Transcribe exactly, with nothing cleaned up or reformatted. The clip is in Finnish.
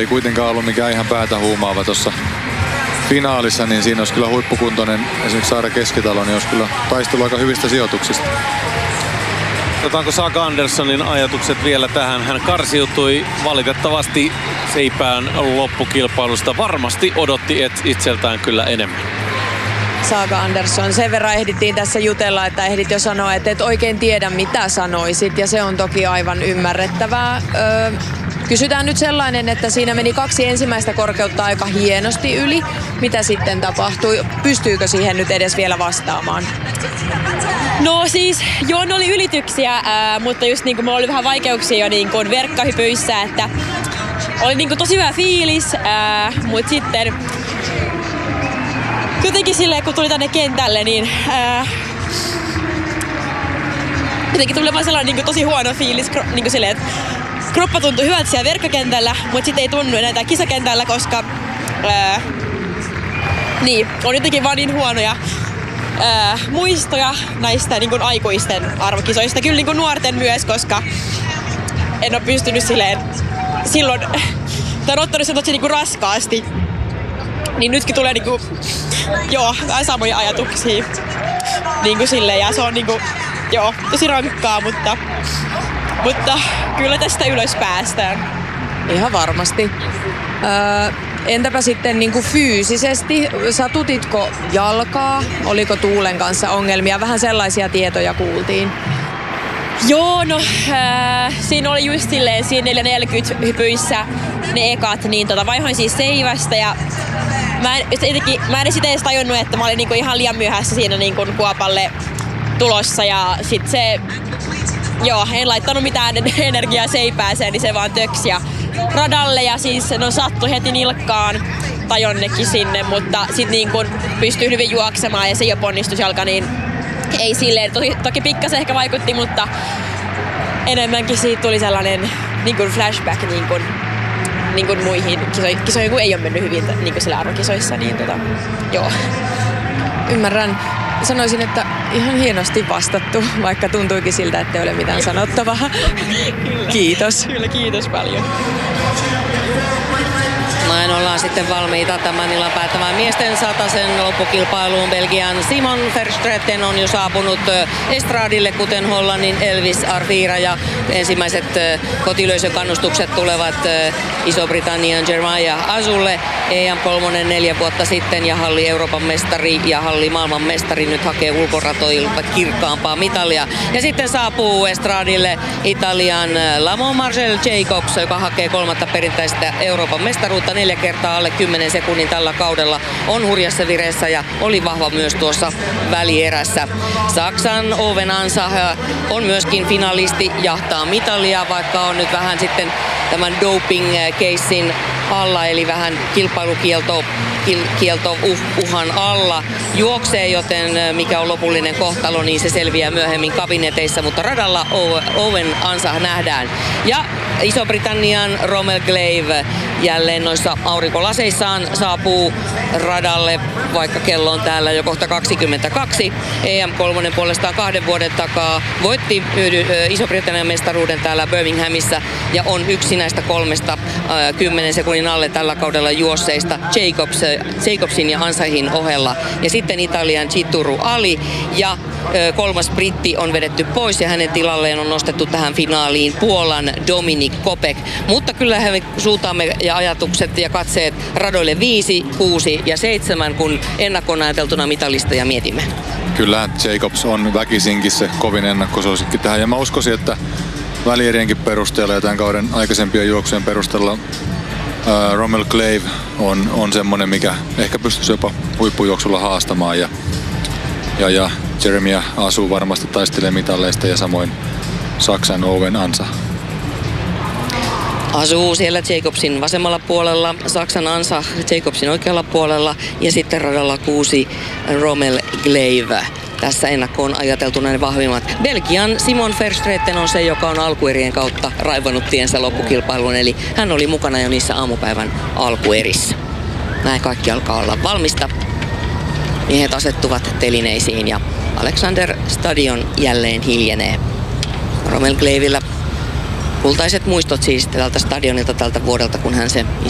ei kuitenkaan ollut mikään ihan päätä huumaava tuossa finaalissa, niin siinä olisi kyllä huippukuntoinen esimerkiksi Saara Keskitalo, niin olisi kyllä taistelu aika hyvistä sijoituksista. Otetaanko Saga Anderssonin ajatukset vielä tähän? Hän karsiutui valitettavasti Seipään loppukilpailusta. Varmasti odotti et itseltään kyllä enemmän. Saga Andersson, sen verran ehdittiin tässä jutella, että ehdit jo sanoa, että et oikein tiedä mitä sanoisit, ja se on toki aivan ymmärrettävää. Öö, kysytään nyt sellainen, että siinä meni kaksi ensimmäistä korkeutta aika hienosti yli. Mitä sitten tapahtui? Pystyykö siihen nyt edes vielä vastaamaan? No siis, joo, ne oli ylityksiä, ää, mutta just niinku mulla oli vähän vaikeuksia jo niinku verkkahypyissä, että oli niinku tosi hyvä fiilis, ää, mutta sitten jotenkin silleen, kun tuli tänne kentälle, niin ää, jotenkin tuli vaan sellainen niin tosi huono fiilis, niin silleen, että kroppa tuntui hyvältä siellä verkkakentällä, mutta sitten ei tunnu enää tää kisakentällä, koska ää, niin, on jotenkin vaan niin huonoja ää, muistoja näistä niin kuin aikuisten arvokisoista. Kyllä niin kuin nuorten myös, koska en ole pystynyt silleen silloin, tai on ottanut sen tosi niin kuin raskaasti. Niin nytkin tulee niinku, joo, samoja ajatuksia niinku silleen, ja se on niinku, joo, tosi rankkaa, mutta, mutta kyllä tästä ylös päästään. Ihan varmasti. Öö, entäpä sitten niinku fyysisesti, satutitko jalkaa, oliko tuulen kanssa ongelmia, vähän sellaisia tietoja kuultiin? Joo, no äh, siinä oli just silleen, siinä neljä neljäkymmentä hypyissä ne ekat, niin tota, vaihoin siis seivästä ja Mä en, jotenkin, mä en edes edes tajunnut, että mä olin niinku ihan liian myöhässä siinä niinku Kuopalle tulossa ja sit se, joo, en laittanut mitään energiaa seipääseen, niin se vaan töksi ja radalle ja siis no sattui heti nilkkaan tai jonnekin sinne, mutta sit niinku pystyi hyvin juoksemaan ja se jo ponnistusjalka, niin ei silleen, toki, toki pikkasen ehkä vaikutti, mutta enemmänkin siitä tuli sellainen niinku flashback niinku niin kuin muihin kisoihin, kisoihin, kun ei ole mennyt hyvin niin kuin siellä arvokisoissa, niin tota, joo. Ymmärrän. Sanoisin, että ihan hienosti vastattu, vaikka tuntuikin siltä, että ei ole mitään sanottavaa. Kyllä. Kiitos. Kyllä, kiitos paljon. Näin ollaan sitten valmiita tämän illan päättämään miesten satasen loppukilpailuun. Belgian Simon Verstraeten on jo saapunut estradille, kuten Hollannin Elvis Arfira, ja ensimmäiset kotilöisökannustukset tulevat Iso-Britannian Jeremiah Azulle. E M kolme neljä vuotta sitten ja halli Euroopan mestari ja halli maailman mestari nyt hakee ulkoratoilta kirkkaampaa mitalia. Ja sitten saapuu estradille Italian Lamont Marcel Jacobs, joka hakee kolmatta perinteistä Euroopan mestaruutta, neljä kertaa alle kymmenen sekunnin tällä kaudella. On hurjassa vireessä ja oli vahva myös tuossa välierässä. Saksan Owen Ansa on myöskin finalisti, jahtaa mitalia, vaikka on nyt vähän sitten tämän doping-keissin alla, eli vähän kilpailukielto kil, kielto uh, uhan alla juoksee, joten mikä on lopullinen kohtalo, niin se selviää myöhemmin kabineteissa, mutta radalla Owen Ansa nähdään. Ja Iso-Britannian Rommel Glaive jälleen noissa aurinkolaseissaan saapuu radalle, vaikka kello on täällä jo kohta kaksikymmentäkaksi. E M kolme puolestaan kahden vuoden takaa voitti Iso-Britannian mestaruuden täällä Birminghamissa ja on yksi näistä kolmesta äh, kymmenen sekunnin alle tällä kaudella juosseista Jacobs, Jacobsin ja Ansahin ohella. Ja sitten Italian Chituru Ali ja äh, kolmas britti on vedetty pois ja hänen tilalleen on nostettu tähän finaaliin Puolan Dominik Kopek. Mutta kyllähän me suuntaamme ja ajatukset ja katseet radoille viisi, kuusi ja seitsemän, kun ennakkoon ajateltuna mitalisteja mietimme. Kyllä Jacobs on väkisinkin se kovin ennakkosuosikki tähän, ja mä uskoisin, että välierienkin perusteella ja tämän kauden aikaisempien juoksujen perusteella ää, Rommel Glaive on, on semmonen, mikä ehkä pystyisi jopa huippujuoksulla haastamaan, ja, ja, ja Jeremiah Asu varmasti taistelee mitalleista ja samoin Saksan Owen Ansa. Asuu siellä Jacobsin vasemmalla puolella, Saksan Ansa Jacobsin oikealla puolella ja sitten radalla kuusi Rommel Glaive. Tässä ennakkoon ajateltuna ne vahvimmat. Belgian Simon Verstraeten on se, joka on alkuerien kautta raivannut tiensä loppukilpailuun, eli hän oli mukana jo niissä aamupäivän alkuerissä. Näin kaikki alkaa olla valmista. Miehet asettuvat telineisiin ja Alexander Stadion jälleen hiljenee. Rommel Glaivella kultaiset muistot siis tältä stadionilta tältä vuodelta, kun hän se